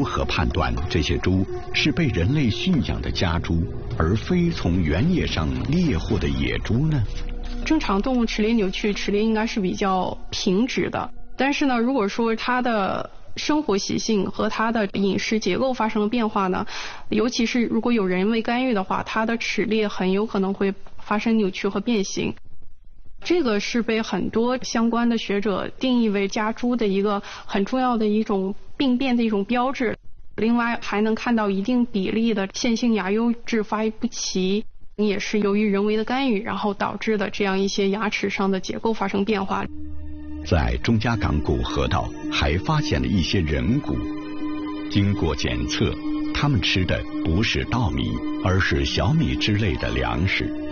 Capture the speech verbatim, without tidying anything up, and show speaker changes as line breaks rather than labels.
如何判断这些猪是被人类驯养的家猪，而非从原野上猎获的野猪呢？
正常动物齿列扭曲，齿列应该是比较平直的，但是呢，如果说它的生活习性和它的饮食结构发生了变化呢，尤其是如果有人为干预的话，它的齿列很有可能会发生扭曲和变形。这个是被很多相关的学者定义为家猪的一个很重要的一种病变的一种标志。另外还能看到一定比例的线性牙优质发育不齐，也是由于人为的干预然后导致的这样一些牙齿上的结构发生变化。
在钟家港古河道还发现了一些人骨，经过检测，他们吃的不是稻米，而是小米之类的粮食。